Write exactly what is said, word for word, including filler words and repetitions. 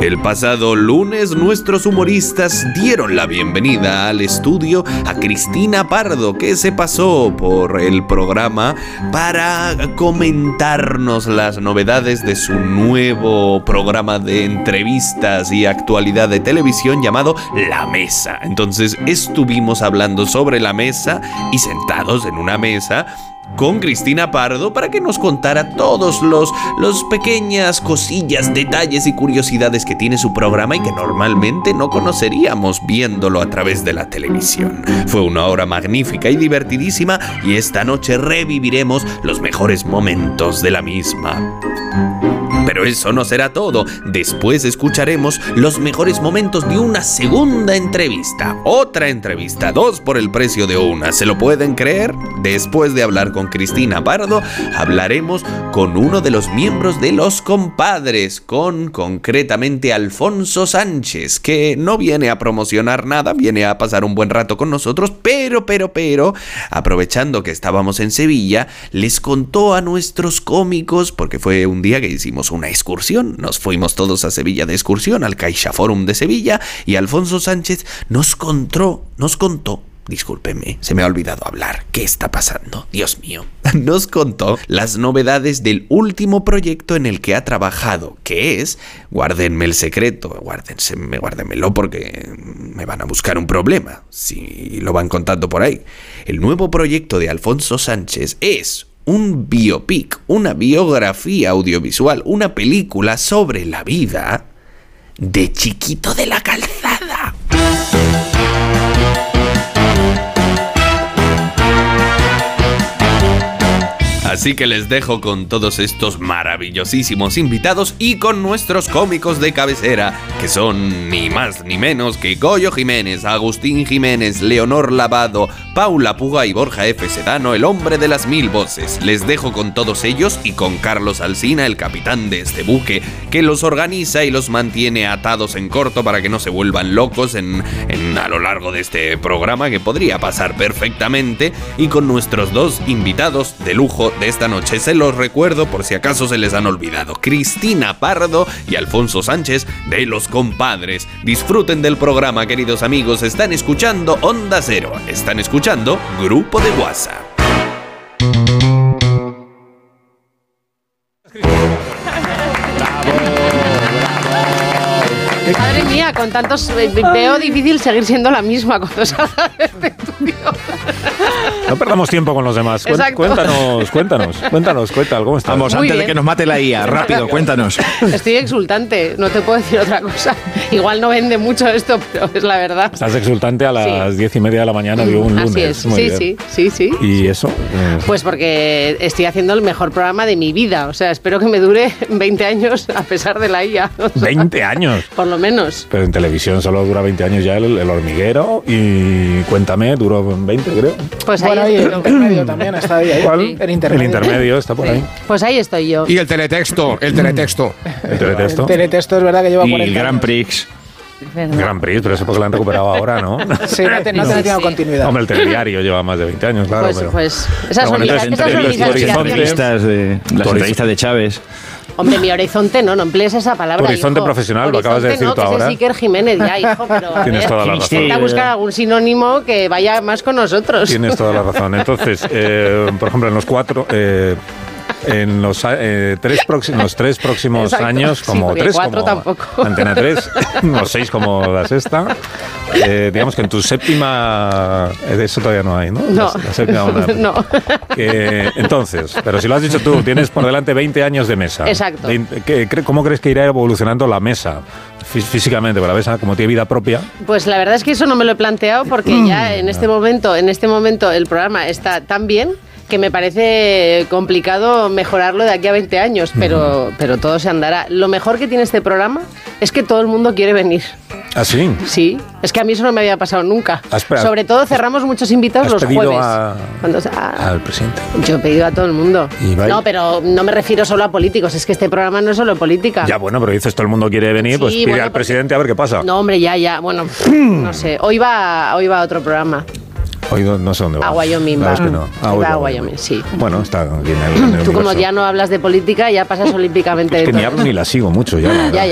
El pasado lunes nuestros humoristas dieron la bienvenida al estudio a Cristina Pardo, que se pasó por el programa para comentarnos las novedades de su nuevo programa de entrevistas y actualidad de televisión llamado La Mesa. Entonces estuvimos hablando sobre La Mesa y sentados en una mesa con Cristina Pardo para que nos contara todos los, los pequeñas cosillas, detalles y curiosidades que tiene su programa y que normalmente no conoceríamos viéndolo a través de la televisión. Fue una hora magnífica y divertidísima y esta noche reviviremos los mejores momentos de la misma. Pero eso no será todo. Después escucharemos los mejores momentos de una segunda entrevista. Otra entrevista, dos por el precio de una. ¿Se lo pueden creer? Después de hablar con Cristina Pardo, hablaremos con uno de los miembros de Los Compadres, con concretamente Alfonso Sánchez, que no viene a promocionar nada, viene a pasar un buen rato con nosotros, pero, pero, pero, aprovechando que estábamos en Sevilla, les contó a nuestros cómicos, porque fue un día que hicimos una excursión, nos fuimos todos a Sevilla de excursión, al CaixaForum de Sevilla, y Alfonso Sánchez nos contó, nos contó, discúlpenme, se me ha olvidado hablar, ¿qué está pasando? Dios mío. Nos contó las novedades del último proyecto en el que ha trabajado, que es, guárdenme el secreto, guárdense, guárdenmelo porque me van a buscar un problema, si lo van contando por ahí. El nuevo proyecto de Alfonso Sánchez es un biopic, una biografía audiovisual, una película sobre la vida de Chiquito de la Calzada. Así que les dejo con todos estos maravillosísimos invitados y con nuestros cómicos de cabecera, que son ni más ni menos que Goyo Jiménez, Agustín Jiménez, Leonor Lavado, Paula Puga y Borja F. Sedano, el hombre de las mil voces. Les dejo con todos ellos y con Carlos Alsina, el capitán de este buque, que los organiza y los mantiene atados en corto para que no se vuelvan locos en, en, a lo largo de este programa, que podría pasar perfectamente, y con nuestros dos invitados de lujo de esta noche. Se los recuerdo por si acaso se les han olvidado: Cristina Pardo y Alfonso Sánchez de Los Compadres. Disfruten del programa, queridos amigos. Están escuchando Onda Cero, están escuchando Grupo de WhatsApp. Madre mía, con tantos veo difícil seguir siendo la misma cuando salga de este estudio. No perdamos tiempo con los demás. Exacto. Cuéntanos, cuéntanos, cuéntanos, cuéntanos, ¿cómo estás? Vamos, Muy antes bien. de que nos mate la I A, rápido, cuéntanos. Estoy exultante, no te puedo decir otra cosa. Igual no vende mucho esto, pero es la verdad. Estás exultante a las Sí. diez y media de la mañana de un lunes. Así es, Muy sí, bien. sí, sí, sí. ¿Y eso? Eh, Pues porque estoy haciendo el mejor programa de mi vida. O sea, espero que me dure veinte años a pesar de la I A. O sea, veinte años. Por lo menos. Pero en televisión solo dura veinte años ya el, el hormiguero y Cuéntame duró veinte, creo. Pues ahí Bueno, y el estoy. intermedio también está ahí. ¿Cuál? El intermedio. El intermedio está por ahí. Pues ahí estoy yo. Y el teletexto, el teletexto. El teletexto. El teletexto es verdad que lleva Y cuarenta el Grand años. Prix. Gran Prix, pero eso porque lo han recuperado ahora, ¿no? Sí, no, te, no Sí, ha tenido sí. continuidad. Hombre, el telediario lleva más de veinte años, claro. Pues, pero... pues esas Pero son bueno, mis, entonces, esas son entre mis los aspiraciones. horizontes- Entrevistas de las Horiz- entrevistas de Chávez. Hombre, mi horizonte no, no emplees esa palabra. Tu horizonte hijo. profesional, lo acabas de Horizonte decir no, tú que ahora. Es Iker Jiménez ya, hijo, pero. Tienes eh, toda la razón. Intenta buscar algún sinónimo que vaya más con nosotros. Tienes toda la razón. Entonces, eh, por ejemplo, en los cuatro... Eh, en los eh, tres, próximos, los tres próximos Exacto. años, Sí, como porque tres, cuatro como tampoco. Antena tres, los seis como la sexta, eh, digamos que en tu séptima, eh, eso todavía no hay, ¿no? No. La, la séptima una- No. Eh, entonces, pero si lo has dicho tú, tienes por delante veinte años de mesa. Exacto. veinte ¿qué- cre- ¿Cómo crees que irá evolucionando la mesa fí- físicamente? Porque la mesa, como tiene vida propia, Pues la verdad es que eso no me lo he planteado porque ya en este momento, en este momento el programa está tan bien que me parece complicado mejorarlo de aquí a veinte años, pero, pero todo se andará. Lo mejor que tiene este programa es que todo el mundo quiere venir. ¿ah, sí? Sí, es que a mí eso no me había pasado nunca. Has pe- Sobre todo cerramos muchos invitados ¿Has los pedido jueves. a- Cuando se- ah, al presidente? yo he pedido a todo el mundo. ¿Y va- No, pero no me refiero solo a políticos, es que este programa no es solo política. Ya, bueno, pero dices todo el mundo quiere venir, Sí, pues pide bueno, al porque- presidente a ver qué pasa. No, hombre, ya, ya, bueno, no sé. Hoy va, hoy va a otro programa. Hoy no, no sé dónde va. A Wyoming La va. verdad es que no. Ah, Va hoy a va Wyoming, sí. Bueno, está aquí en el, en el Tú como universo. ya no hablas de política, ya pasas olímpicamente Es de que ni todo. hablo ni la sigo mucho ya. la Ya, verdad.